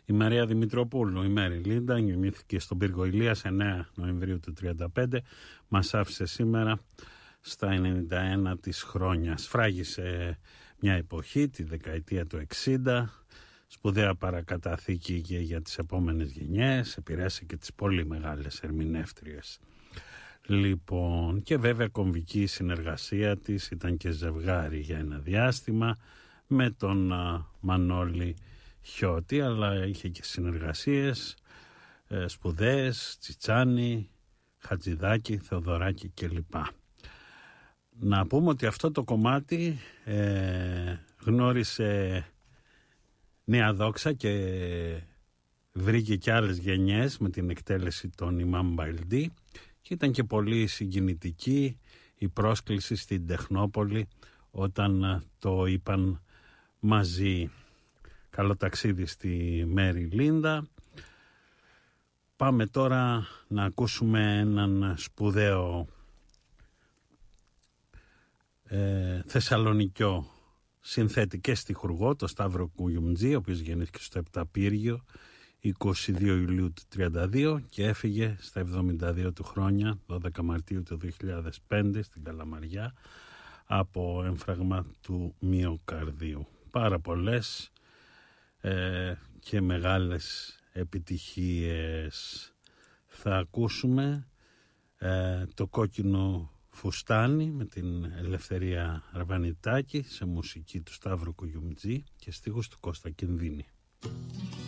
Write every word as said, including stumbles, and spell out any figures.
Η Μαρία Δημητροπούλου, η Μέρι Λίντα, γεννήθηκε στον πύργο Ηλίας εννέα Νοεμβρίου του τριάντα πέντε. Μας άφησε σήμερα στα ενενήντα ένα της χρόνια. Σφράγισε μια εποχή, τη δεκαετία του εξήντα, σπουδαία παρακαταθήκη και για τις επόμενες γενιές, επηρέασε και τις πολύ μεγάλες ερμηνεύτριες. Λοιπόν, και βέβαια κομβική συνεργασία της, ήταν και ζευγάρι για ένα διάστημα με τον α, Μανώλη Χιώτη, αλλά είχε και συνεργασίες ε, σπουδαίες, Τσιτσάνη, Χατζηδάκη, Θεοδωράκη κλπ. Να πούμε ότι αυτό το κομμάτι ε, γνώρισε νέα δόξα και βρήκε και άλλες γενιές με την εκτέλεση των Ιμάμ Μπαϊλντή και ήταν και πολύ συγκινητική η πρόσκληση στην Τεχνόπολη όταν το είπαν μαζί. Καλό ταξίδι στη Μέρι Λίντα. Πάμε τώρα να ακούσουμε έναν σπουδαίο ε, Θεσσαλονικιό συνθέτη και στιχουργό, το Σταύρο Κουγιουμτζή, ο οποίος γεννήθηκε στο Επταπύργιο είκοσι δύο Ιουλίου του τριάντα δύο και έφυγε στα εβδομήντα δύο του χρόνια, δώδεκα Μαρτίου του δύο χιλιάδες πέντε, στην Καλαμαριά, από έμφραγμα του μυοκαρδίου. Πάρα πολλές ε, και μεγάλες επιτυχίες. Θα ακούσουμε ε, το Κόκκινο Φουστάνι με την Ελευθερία Αρβανιτάκη σε μουσική του Σταύρου Κουγιουμτζή και στίχους του Κώστα Κινδύνη.